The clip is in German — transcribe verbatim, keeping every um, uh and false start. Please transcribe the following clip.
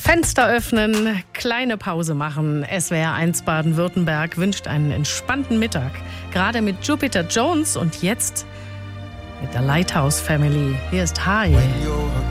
Fenster öffnen, kleine Pause machen. S W R eins Baden-Württemberg wünscht einen entspannten Mittag. Gerade mit Jupiter Jones und jetzt mit der Lighthouse Family. Hier ist Hi.